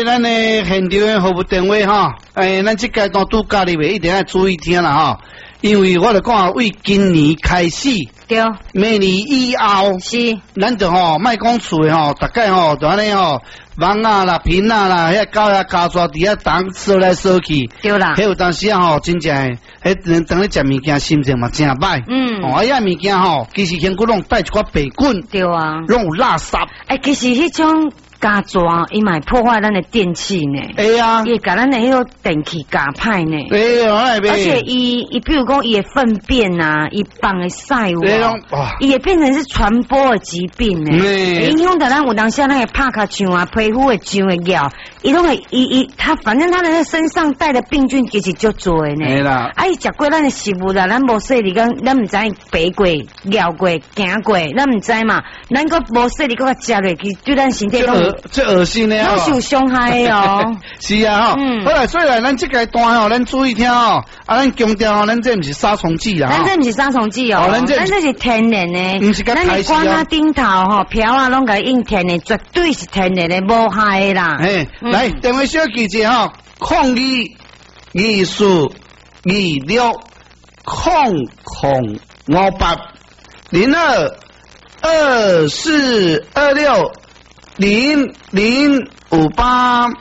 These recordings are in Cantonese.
咱的现场的服务电话哈，咱这阶段拄教你袂，一定要注意听啦哈。因为我就讲，为今年开始， 对， 明年以后是， 咱就吼，莫讲厝的吼，大概吼，就安尼吼，蚊啊啦、萍啊啦，遐狗遐加抓伫遐当扫来扫去， 对啦。 迄有当时啊吼，真正迄当你食物件心情嘛真歹。哦，遐物件吼，其实身躯拢带一寡病菌。 对啊。 拢有垃圾。 其实迄种。加抓，伊嘛破坏咱的电器呢。 会啊， 伊甲咱的迄个电器加歹呢。 对啊， 而且伊比如讲伊的粪便啊，伊放的屎哇，伊也变成是传播的疾病呢。影响到咱有当时那个拍卡枪啊，皮肤的痒的咬，伊拢会他反正他的身上带的病菌其实就多呢。 对啦。 伊食过咱的食物啦，咱无细哩讲，咱唔知白过、咬过、行过，咱唔知嘛，咱个无细哩个食落去，对咱身体拢。 最恶心的哦，受伤害哦。 是啊哈，好啦，所以咱这个段吼，咱注意听哦。咱强调吼，咱这不是杀虫剂啊。 咱这不是杀虫剂哦，咱这是天然的。 不是个咱的棺啊顶头吼，瓢啊拢甲用天的，绝对是天然的，无害的啦。 来，电话小记者吼，02-2426-0058。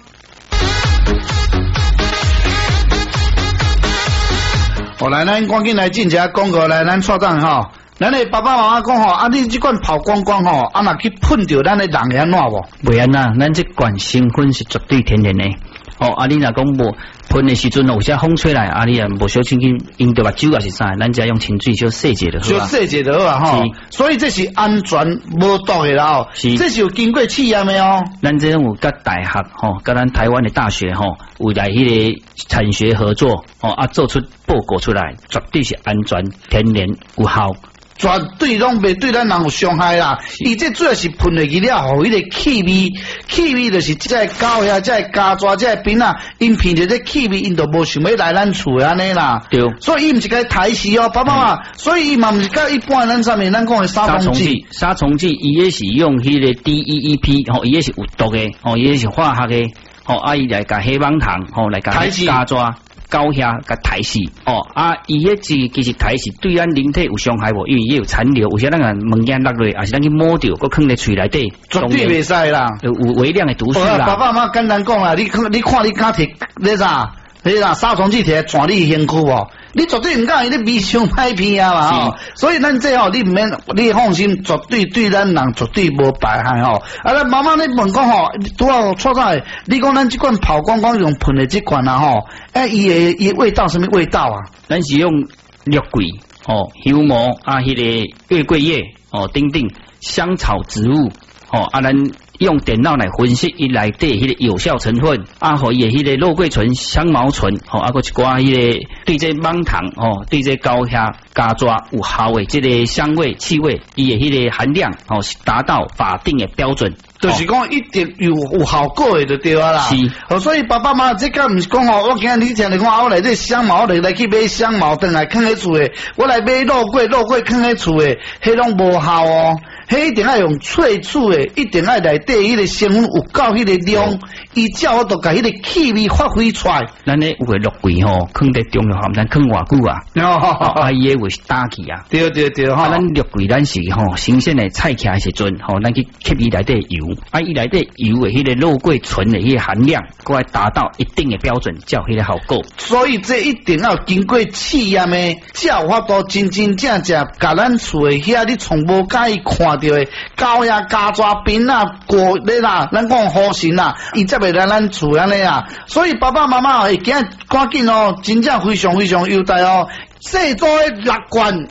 好，来，咱赶紧来进一下广告来，咱蔡长吼，咱的爸爸妈妈讲吼，你这款跑光光吼，若去喷着咱的人会安怎无？ 袂安呐，咱这罐成分是绝对天然的。你若讲无喷的时阵有些风吹来，你也无小心去用到目睭也是啥，咱只用清水小洗者就好啊。 小洗者就好啊吼。所以这是安全无毒的啦是， 这是有经过试验的哦。 咱这种有甲大学甲咱台湾的大学有来迄个产学合作做出报告出来，绝对是安全、天然、有效。 绝对拢袂对咱人有伤害啦！伊这主要是喷落去了，互迄个气味就是这狗遐、这家抓、这边啊，因闻着这气味，因就无想要来咱厝安尼啦。 对， 所以伊毋是该台戏哦，爸爸嘛，所以伊嘛毋是甲一般咱上面咱讲的杀虫剂。 杀虫剂伊也是用迄个 DEEP， 伊也是有毒的，伊也是化学的，伊来甲黑帮糖，来甲家抓。高遐甲抬死伊迄其实抬死对咱人体有伤害无？因为伊有残留，有些咱个物件落落，还是咱去摸着，搁放在喙内底， 绝对袂使啦， 有微量的毒素啦。 爸爸妈简单讲啦，你看你家摕那啥杀虫剂摕来传你身躯哦，你绝对唔敢伊咧味伤歹片啊嘛所以咱这你唔免你放心，绝对对咱人绝对无败害咱妈妈你问讲拄好错在你讲咱这款跑光光用喷的这款啊伊味道什么味道啊？ 咱是用肉桂香茅迄个月桂叶等等香草植物咱用电脑来分析伊内底迄个有效成分互伊的迄个肉桂醇、香茅醇还有一寡迄个对这芒糖对这高遐加抓有效的这个香味、气味，伊的迄个含量是达到法定的标准。 就是讲一定有效果的就对啊啦。 是， 所以爸爸妈妈这个唔是讲我今日你听你讲我来这香茅来去买香茅，等来放喺厝的，我来买肉桂放喺厝的，迄拢无效迄一定要用萃取的，一定要内底迄个成分有够迄个量，伊才有度甲迄个气味发挥出来。 咱咧有个肉桂放在中药行，咱放偌久啊？伊会打去啊。 对咱肉桂咱是新鲜的菜起来时阵咱去吸伊内底油，伊内底油的迄个肉桂醇的迄个含量，搁要达到一定的标准，才有迄个效果。 所以这一定要经过试验的，才有法度真正甲咱厝的遐你从无介意看。对，狗呀、家抓边啊、过咧啦，咱讲好心啦，伊才袂来咱厝安尼啊。所以爸爸妈妈会惊赶紧真正非常非常优待细组的6罐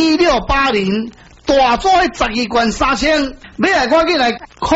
1680，大组的12罐3000，要来赶紧来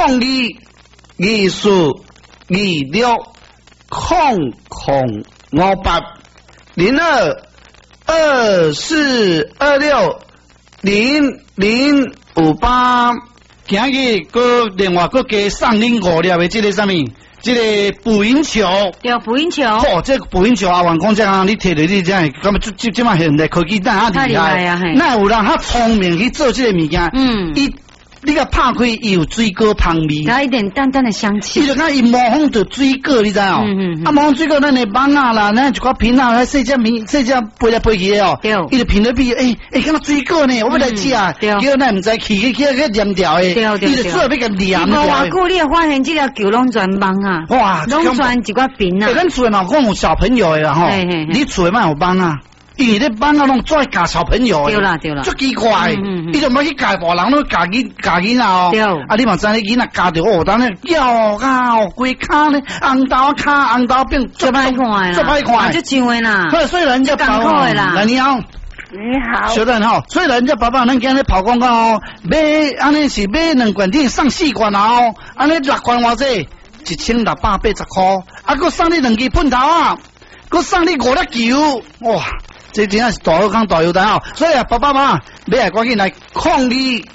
02-2426-0058。今日个另外个加送恁5粒的这个什么？这个捕蝇球。 对，捕蝇球。 这个捕蝇球王讲这样，你摕落去这样，咁这现代科技哪厉害啊？那有人他聪明去做这个物件，伊你甲拍开有水果香味， 然后一点淡淡的香气。 伊就讲伊模仿着水果，你知哦？啊，模仿水果，咱的网啊啦，咱一寡片啊，迄细只飞来飞去的哦。对。伊就品了比，敢若水果呢，我要来吃。叫咱唔知去黏掉的。对。伊就做要甲黏。 偌久你会发现这条球拢全网啊？哇！拢全一寡片啊。 咱厝若讲有小朋友的啦吼，你厝莫有网啊。因为咧网啊，拢做教小朋友的，对啦，足奇怪，伊就冇去教大人，拢教囡仔哦。啊，你嘛知你囡仔教着哦，当咧叫规骹咧，红豆骹、红豆饼， 足歹看啦， 足歹看， 就像的啦。 所以人家爸爸啦，你好， 你好， 小邓好，所以人家爸爸，咱今日跑广告哦，买安尼是买2罐顶送4罐哦，安尼6罐偌济，1680块，啊，佮送你2支喷头啊，佮送你5粒球，哇！这真是大好康大优待哦，所以啊，爸爸妈妈，你来赶紧来0224260058，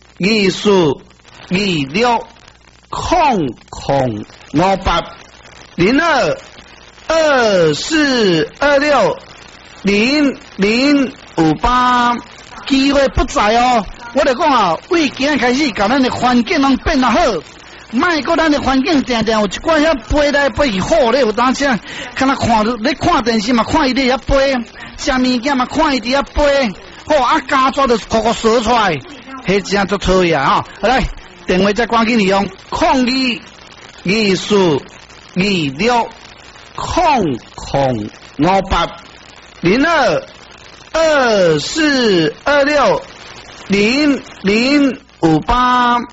机会不在哦。我来讲啊，为今日开始，甲咱的环境拢变得好。卖个咱的环境定定有一寡遐飞来飞去好咧，有当时啊，看那看咧看电视嘛，看伊咧遐飞，食物件嘛，看伊伫遐飞，好啊，家抓就快说出来，迄真足讨厌啊！好来，电话再赶紧利用0224260058，0224260058。